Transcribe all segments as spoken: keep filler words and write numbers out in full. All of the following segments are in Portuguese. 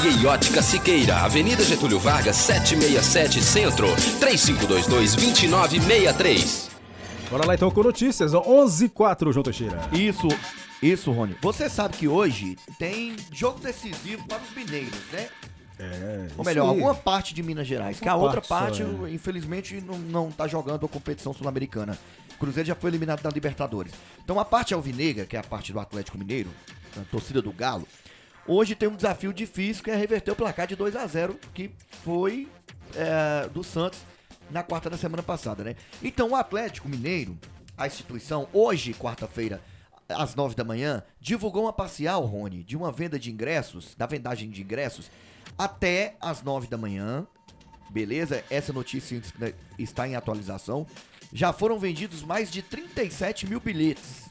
Joalheria e Ótica Siqueira, Avenida Getúlio Vargas, setecentos e sessenta e sete Centro, três cinco dois dois, dois nove seis três. Bora lá então com notícias, onze e quatro, João Teixeira. Isso, isso, Rony. Você sabe que hoje tem jogo decisivo para os mineiros, né? É, Ou melhor, aí. alguma parte de Minas Gerais. Que a Uma outra parte parte, só, é. infelizmente, não, não tá jogando a competição sul-americana. O Cruzeiro já foi eliminado da Libertadores. Então a parte alvinegra, que é a parte do Atlético Mineiro, a torcida do Galo, hoje tem um desafio difícil, que é reverter o placar de dois a zero, que foi é, do Santos na quarta da semana passada, né? Então o Atlético Mineiro, a instituição, hoje, quarta-feira, às nove da manhã, divulgou uma parcial, Rony, de uma venda de ingressos, da vendagem de ingressos, até às nove da manhã, beleza? Essa notícia está em atualização. Já foram vendidos mais de trinta e sete mil bilhetes.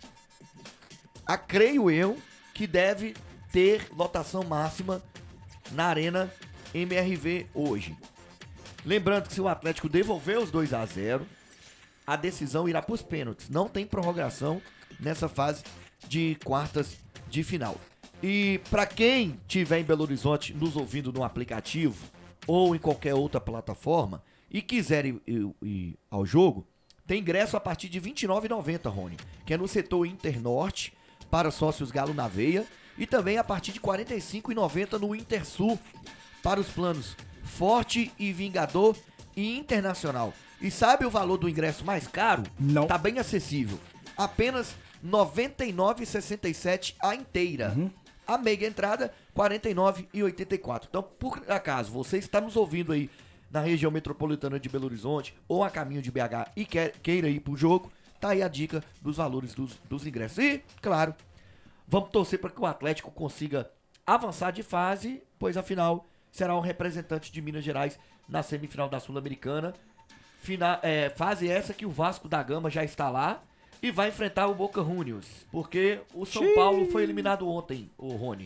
A, creio eu que deve ter lotação máxima na Arena M R V hoje. Lembrando que se o Atlético devolver os dois a zero, a decisão irá para os pênaltis. Não tem prorrogação nessa fase de quartas de final. E para quem tiver em Belo Horizonte nos ouvindo no aplicativo ou em qualquer outra plataforma e quiser ir, ir, ir ao jogo, tem ingresso a partir de vinte e nove reais e noventa centavos, Rony, que é no setor Internorte para sócios Galo na Veia, e também a partir de quarenta e cinco reais e noventa centavos no Intersul para os planos Forte e Vingador e Internacional. E sabe o valor do ingresso mais caro? Não. Tá bem acessível. Apenas noventa e nove reais e sessenta e sete centavos a inteira. Uhum. A meia entrada, quarenta e nove reais e oitenta e quatro centavos. Então, por acaso, você está nos ouvindo aí na região metropolitana de Belo Horizonte ou a caminho de B H e quer, queira ir pro jogo, tá aí a dica dos valores dos, dos ingressos. E, claro, vamos torcer para que o Atlético consiga avançar de fase, pois afinal será um representante de Minas Gerais na semifinal da Sul-Americana. Fina, é, fase essa que o Vasco da Gama já está lá e vai enfrentar o Boca Juniors, porque o São Xiii. Paulo foi eliminado ontem, o Rony.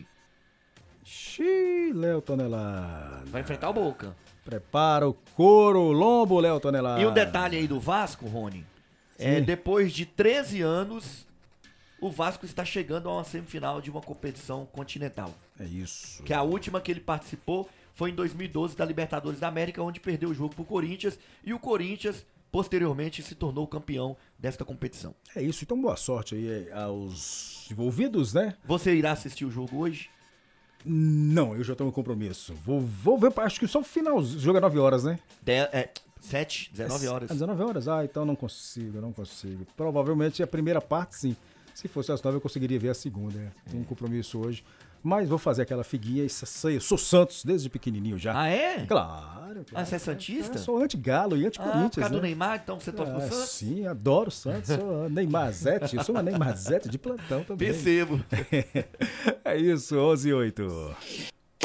Xiii, Léo Tonelada. Vai enfrentar o Boca. Prepara o couro, o lombo, Léo Tonelada. E um detalhe aí do Vasco, Rony, é, Sim. depois de treze anos, o Vasco está chegando a uma semifinal de uma competição continental. É isso. Que a última que ele participou foi em dois mil e doze da Libertadores da América, onde perdeu o jogo pro Corinthians, e o Corinthians posteriormente se tornou campeão desta competição. É isso, então boa sorte aí aos envolvidos, né? Você irá assistir o jogo hoje? Não, eu já tenho um compromisso. Vou, vou ver, acho que só o final, o jogo é nove horas, né? De, é, sete, dezenove horas. Ah, dezenove horas? Ah, então não consigo, não consigo. Provavelmente a primeira parte, sim. Se fosse às nove, eu conseguiria ver a segunda, né? Tenho um compromisso hoje. Mas vou fazer aquela figuinha e sair. Eu sou Santos desde pequenininho já. Ah, é? Claro. claro. Ah, você é santista? Eu sou anti-Galo e Ah, anti-Corinthians, por causa né? do Neymar, então você torce pro Ah, Santos? sim, adoro o Santos. Sou Neymarzete. Eu sou uma Neymarzete de plantão também. Percebo. É isso, onze e oito.